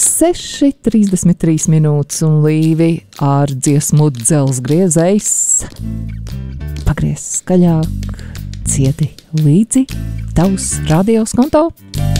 6:33 minūtes un Līvi ar dziesmu Dzels griezējs. Pagriez skaļāk, cieti līdzi tavs radioskonto.